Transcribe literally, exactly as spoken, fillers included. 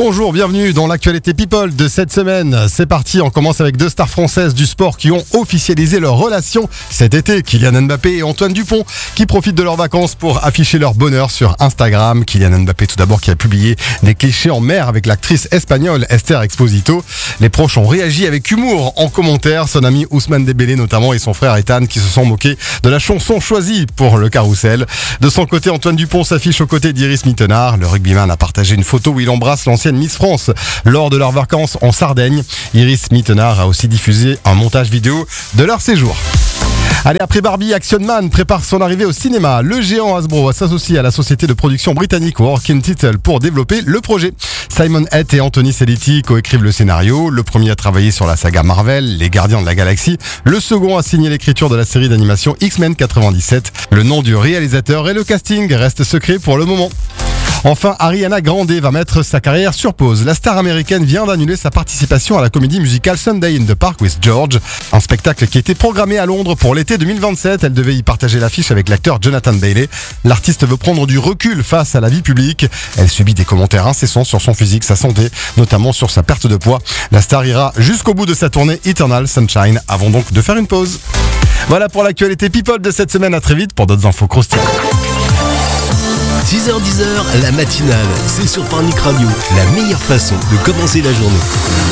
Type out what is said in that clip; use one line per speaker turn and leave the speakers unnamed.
Bonjour, bienvenue dans l'actualité People de cette semaine. C'est parti, on commence avec deux stars françaises du sport qui ont officialisé leur relation cet été. Kylian Mbappé et Antoine Dupont qui profitent de leurs vacances pour afficher leur bonheur sur Instagram. Kylian Mbappé tout d'abord qui a publié des clichés en mer avec l'actrice espagnole Esther Exposito. Les proches ont réagi avec humour en commentaire. Son ami Ousmane Dembélé notamment et son frère Ethan qui se sont moqués de la chanson choisie pour le carrousel. De son côté, Antoine Dupont s'affiche aux côtés d'Iris Mittenard. Le rugbyman a partagé une photo où il embrasse l'ancienne Miss France lors de leurs vacances en Sardaigne. Iris Mittenard a aussi diffusé un montage vidéo de leur séjour. Allez, après Barbie, Action Man prépare son arrivée au cinéma. Le géant Hasbro s'associe à la société de production britannique Working Title pour développer le projet. Simon Head et Anthony Selitti coécrivent le scénario. Le premier a travaillé sur la saga Marvel, Les Gardiens de la Galaxie. Le second a signé l'écriture de la série d'animation X-Men quatre-vingt-dix-sept. Le nom du réalisateur et le casting restent secrets pour le moment. Enfin, Ariana Grande va mettre sa carrière sur pause. La star américaine vient d'annuler sa participation à la comédie musicale Sunday in the Park with George, un spectacle qui était programmé à Londres pour l'été deux mille vingt-sept. Elle devait y partager l'affiche avec l'acteur Jonathan Bailey. L'artiste veut prendre du recul face à la vie publique. Elle subit des commentaires incessants sur son physique, sa santé, notamment sur sa perte de poids. La star ira jusqu'au bout de sa tournée Eternal Sunshine avant donc de faire une pause. Voilà pour l'actualité People de cette semaine. À très vite pour d'autres infos croustillantes.
six heures dix, la matinale, c'est sur Parnic Radio, la meilleure façon de commencer la journée.